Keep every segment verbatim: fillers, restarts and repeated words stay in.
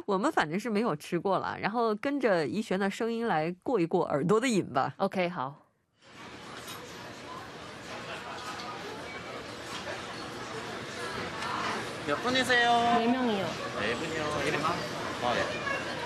我们反正是没有吃过了，然后跟着怡璇的声音来过一过耳朵的瘾吧。 OK 好。 몇 분이세요? 네 명이요. 네 분이요. 이름? 어, 네.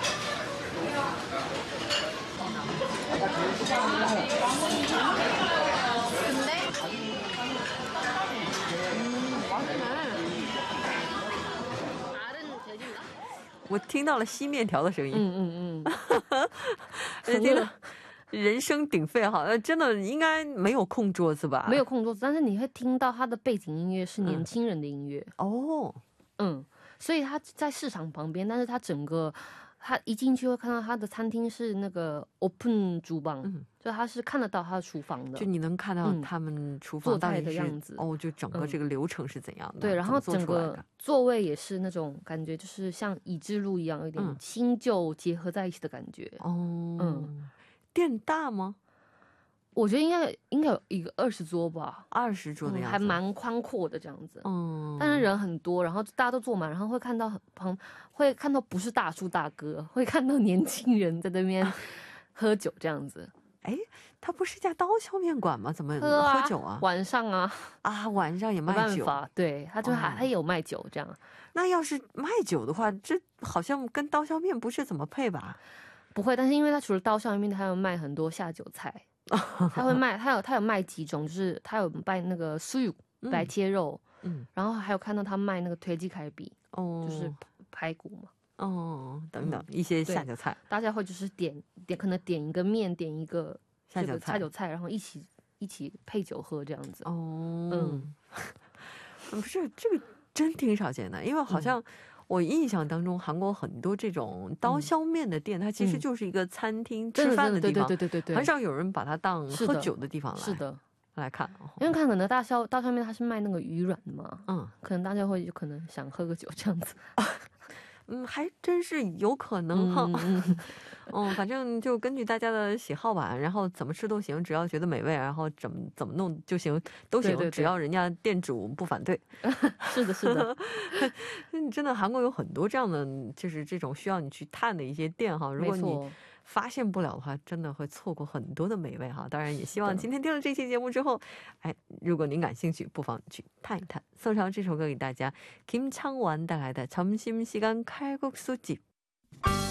근데 我听到了吸面条的声音。 嗯嗯嗯， 听了人声鼎沸哈，呃真的应该没有空桌子吧？ 没有空桌子，但是你会听到它的背景音乐是年轻人的音乐。 哦， 嗯，所以他在市场旁边，但是他整个他一进去会看到他的餐厅是那个 open 厨房， 就他是看得到他的厨房的， 就你能看到他们厨房到底是哦，就整个这个流程是怎样的。 对，然后整个座位也是那种感觉就是像倚之路一样，有点新旧结合在一起的感觉。哦， 店大吗？ 我觉得应该应该有一个二十桌吧， 二十桌的样子， 还蛮宽阔的这样子。 嗯， 但是人很多，然后大家都坐满，然后会看到旁会看到不是大叔大哥，会看到年轻人在那边喝酒这样子。 哎，它不是一家刀削面馆吗？怎么喝啊， 喝酒啊？ 晚上啊， 啊，晚上也卖酒。 没办法，对，他就还他也有卖酒这样。 那要是卖酒的话，这好像跟刀削面不是怎么配吧？ 不会，但是因为他除了刀削面，他有卖很多下酒菜。 他会卖，他有他有卖几种，就是他有卖那个素肉白切肉，然后还有看到他卖那个推鸡开比，就是排骨嘛，哦，等等一些下酒菜，大家会就是点点可能点一个面，点一个下酒菜，下酒菜，然后一起一起配酒喝这样子。哦，嗯，不是这个真挺少见的，因为好像 我印象当中韩国很多这种刀削面的店，它其实就是一个餐厅吃饭的地方，很少有人把它当喝酒的地方来。是的，来看，因为看可能刀削刀削面它是卖那个鱼软的嘛，嗯，可能大家会可能想喝个酒这样子。 嗯，还真是有可能哈。嗯，反正就根据大家的喜好吧，然后怎么吃都行，只要觉得美味，然后怎么怎么弄就行，都行，只要人家店主不反对。是的，是的。真的韩国有很多这样的就是这种需要你去探的一些店哈，如果你 发现不了的话，真的会错过很多的美味哈。当然也希望今天听了这期节目之后，哎，如果您感兴趣，不妨去探一探。送上这首歌给大家， 김창완带来的점심시간 칼국수집。